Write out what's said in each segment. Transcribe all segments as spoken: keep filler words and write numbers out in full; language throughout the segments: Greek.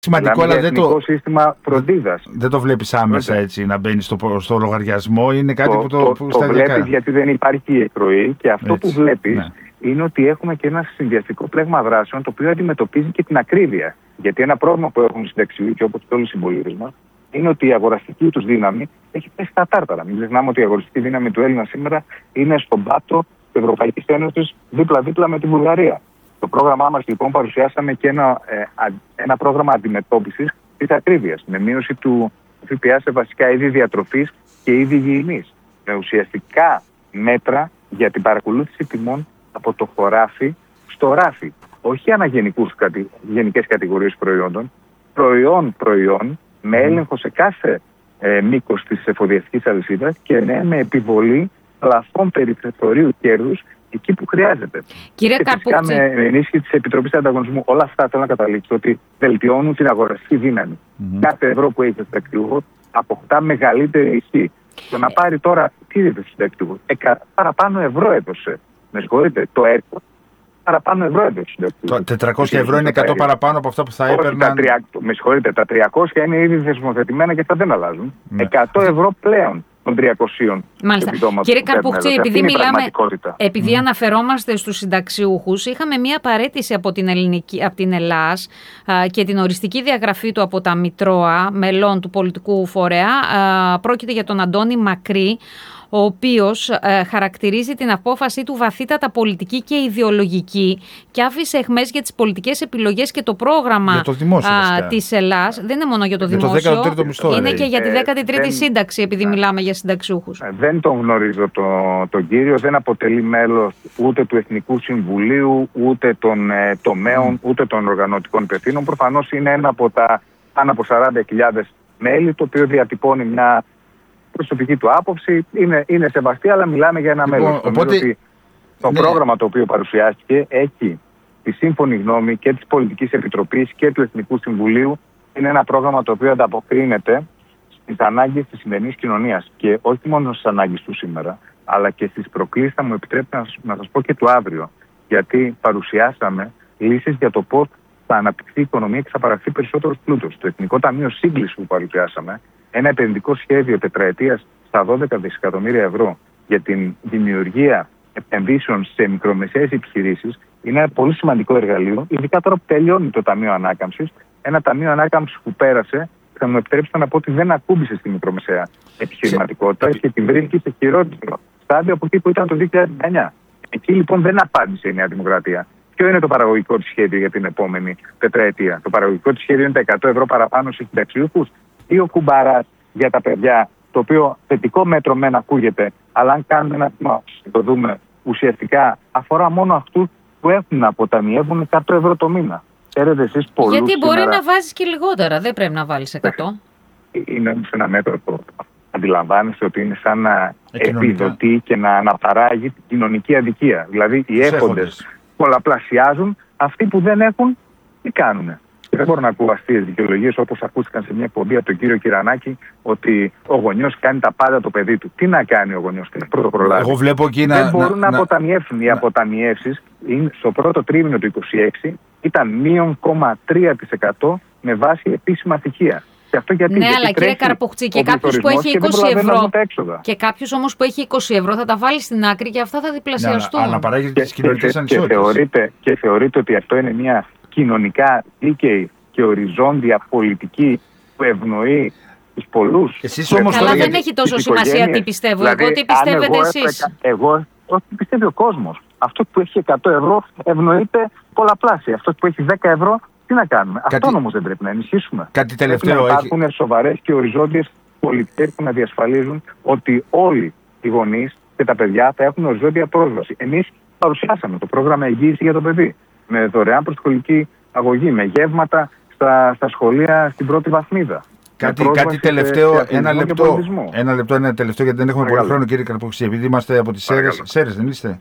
Σημαντικό, αλλά δεν το σύστημα φροντίδας. Δεν το βλέπεις άμεσα έτσι να μπαίνει στο, στο λογαριασμό. Είναι κάτι το, που το, το, που το βλέπεις γιατί δεν υπάρχει εκροή και αυτό έτσι, που βλέπεις ναι. είναι ότι έχουμε και ένα συνδυαστικό πλέγμα δράσεων το οποίο αντιμετωπίζει και την ακρίβεια. Γιατί ένα πρόβλημα που έχουν οι συνταξιούχοι, όπως και όλοι οι συμπολίτες μας, είναι ότι η αγοραστική τους δύναμη έχει πέσει στα τάρταρα. Μην ξεχνάμε ότι η αγοραστική δύναμη του Έλληνα σήμερα είναι στον πάτο της Ευρωπαϊκής Ένωσης δίπλα-δίπλα με τη Βουλγαρία. Στο πρόγραμμά μας λοιπόν παρουσιάσαμε και ένα, ε, α, ένα πρόγραμμα αντιμετώπισης της ακρίβειας με μείωση του ΦΠΑ σε βασικά είδη διατροφής και είδη υγιεινής. Με ουσιαστικά μέτρα για την παρακολούθηση τιμών από το χωράφι στο ράφι. Όχι αναγενικούς γενικές κατηγορίες προϊόντων, προϊόν-προϊόν με έλεγχο σε κάθε ε, μήκος της εφοδιαστικής αλυσίδας και ναι, με επιβολή πλαφών περιθωρίου κέρδους εκεί που χρειάζεται. Κύριε Καρπούξη. Με ενίσχυση της Επιτροπής Ανταγωνισμού. Όλα αυτά θέλω να καταλήξω ότι βελτιώνουν την αγοραστική δύναμη. Mm-hmm. Κάθε ευρώ που έχει ο συνταξιούχος αποκτά μεγαλύτερη ισχύ. Το να πάρει τώρα, τι είδε το συνταξιούχος, εκατό παραπάνω ευρώ έδωσε. Με συγχωρείτε, το ΕΡΚΟ παραπάνω ευρώ έδωσε. Το τετρακόσια ευρώ είναι εκατό παραπάνω από αυτά που θα έπαιρναν. Με συγχωρείτε, τα τριακόσια είναι ήδη θεσμοθετημένα και αυτά δεν αλλάζουν. Ναι. εκατό ευρώ πλέον των τριακοσίων. Μάλιστα. Κύριε Καρπουχτή, επειδή, μιλάμε, επειδή mm. αναφερόμαστε στους συνταξιούχους, είχαμε μία παραίτηση από την, ελληνική, από την Ελλάς α, και την οριστική διαγραφή του από τα Μητρώα μελών του πολιτικού φορέα. Α, πρόκειται για τον Αντώνη Μακρύ, ο οποίος ε, χαρακτηρίζει την απόφασή του βαθύτατα πολιτική και ιδεολογική και άφησε εχμές για τις πολιτικές επιλογές και το πρόγραμμα το δημόσιο, α, της Ελλάς. Δεν είναι μόνο για το δημόσιο, το το μισθό, είναι ε, και για τη δέκατη τρίτη ε, σύνταξη, επειδή ε, μιλάμε για συνταξιούχους. Ε, δεν τον γνωρίζω τον το κύριο, δεν αποτελεί μέλος ούτε του Εθνικού Συμβουλίου, ούτε των ε, τομέων, mm. ούτε των οργανωτικών υπευθύνων. Προφανώς είναι ένα από τα πάνω από σαράντα χιλιάδες μέλη, το οποίο διατυπώνει μια προσωπική του άποψη, είναι, είναι σεβαστή, αλλά μιλάμε για ένα λοιπόν, μέλος. Οπότε... Ότι το ναι. πρόγραμμα το οποίο παρουσιάστηκε έχει τη σύμφωνη γνώμη και της Πολιτικής Επιτροπής και του Εθνικού Συμβουλίου. Είναι ένα πρόγραμμα το οποίο ανταποκρίνεται στις ανάγκες της σημερινής κοινωνίας και όχι μόνο στις ανάγκες του σήμερα, αλλά και στις προκλήσεις, θα μου επιτρέπετε να, να σας πω και του αύριο. Γιατί παρουσιάσαμε λύσεις για το πώς θα αναπτυχθεί η οικονομία και θα παραχθεί περισσότερος πλούτος. Το Εθνικό Ταμείο Σύγκλησης που παρουσιάσαμε, ένα επενδυτικό σχέδιο τετραετίας στα δώδεκα δισεκατομμύρια ευρώ για την δημιουργία επενδύσεων σε μικρομεσαίες επιχειρήσεις, είναι ένα πολύ σημαντικό εργαλείο, ειδικά τώρα που τελειώνει το Ταμείο Ανάκαμψης. Ένα Ταμείο Ανάκαμψης που πέρασε, θα μου επιτρέψετε να πω ότι δεν ακούμπησε στη μικρομεσαία επιχειρηματικότητα και την βρίσκει σε χειρότερο στάδιο από εκεί που ήταν το δύο χιλιάδες δεκαεννιά. Εκεί λοιπόν δεν απάντησε η Νέα Δημοκρατία. Ποιο είναι το παραγωγικό της σχέδιο για την επόμενη τετραετία? Το παραγωγικό της σχέδιο είναι τα εκατό ευρώ παραπάνω στους συνταξιούχους ή ο κουμπαράς για τα παιδιά, το οποίο θετικό μέτρο μεν ακούγεται, αλλά αν κάνουμε ένα τμήμα, το δούμε ουσιαστικά, αφορά μόνο αυτούς που έχουν να αποταμιεύουν εκατό ευρώ το μήνα. Ξέρετε εσείς πολλούς. Γιατί μπορεί σήμερα... να βάζεις και λιγότερα, δεν πρέπει να βάλεις εκατό. Είναι όμως ένα μέτρο που αντιλαμβάνεσαι ότι είναι σαν να επιδοτεί και να αναπαράγει την κοινωνική αδικία. Δηλαδή οι έχοντες πολλαπλασιάζουν, αυτοί που δεν έχουν, τι κάνουνε. Δεν μπορώ να ακούω αστείες δικαιολογίες όπως ακούστηκαν σε μια εκπομπή από τον κύριο Κυρανάκη ότι ο γονιός κάνει τα πάντα το παιδί του. Τι να κάνει ο γονιός, τι να πρωτοπρολάβει. Εγώ βλέπω εκεί να. Δεν μπορούν να, να αποταμιεύσουν. Να, οι αποταμιεύσεις στο πρώτο τρίμηνο του είκοσι έξι ήταν μείον τρία κόμμα τρία τοις εκατό με βάση επίσημα στοιχεία. Και αυτό γιατί, ναι, γιατί αλλά κύριε Καρπουχτή, και κάποιος που έχει είκοσι ευρώ. Και κάποιος όμως που έχει είκοσι ευρώ θα τα βάλει στην άκρη και αυτά θα διπλασιαστούν. Ναι, αναπαράγει τις κοινωνικές ανισότητες. Και θεωρείται ότι αυτό είναι μια κοινωνικά δίκαιη και οριζόντια πολιτική που ευνοεί τους πολλούς. Εσείς όμως καλά, δεν γιατί... έχει τόσο σημασία τι πιστεύω. Δηλαδή, εγώ τι πιστεύετε εσείς. Εγώ, όχι πιστεύει ο κόσμος. Αυτό που έχει εκατό ευρώ ευνοείται πολλαπλάσια. Αυτό που έχει δέκα ευρώ, τι να κάνουμε. Κάτι... Αυτό όμως δεν πρέπει να ενισχύσουμε. Κάτι τελευταίο. Πρέπει να υπάρχουν έχει... σοβαρές και οριζόντιες πολιτικές που να διασφαλίζουν ότι όλοι οι γονείς και τα παιδιά θα έχουν οριζόντια πρόσβαση. Εμείς παρουσιάσαμε το πρόγραμμα εγγύηση για το παιδί. Με δωρεάν προσχολική αγωγή, με γεύματα στα, στα σχολεία στην πρώτη βαθμίδα. Κάτι, κάτι τελευταίο, σε, ένα, λεπτό, ένα λεπτό, ένα τελευταίο, γιατί δεν έχουμε πολύ χρόνο, κύριε Καρπουχτή. Επειδή είμαστε από τις Σέρρες, Σέρρες δεν είστε?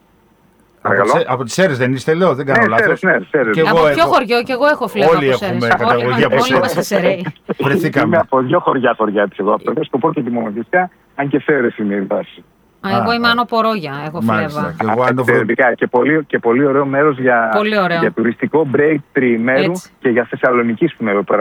Από, από τις Σέρρες δεν είστε, λέω, δεν κάνω ναι, λάθος. Σέρρες, ναι, Σέρρες. Από ποιο έχω... χωριό, και εγώ έχω φλέβα από Σέρρες. Όλοι έχουμε καταγωγή από Σέρρες. Βρεθήκαμε. Είμαι από δύο χωριά χωριά της εγώ, από το Σκοπό και τη Μονοδυσσιά, αν και Σέρρες είναι η βάση. Α, εγώ είμαι Άνω Πορόγια, έχω Φλέβα. Εξαιρετικά και πολύ, και πολύ ωραίο μέρος για, για τουριστικό break τριημέρου και για Θεσσαλονίκη που είμαι εδώ πέρα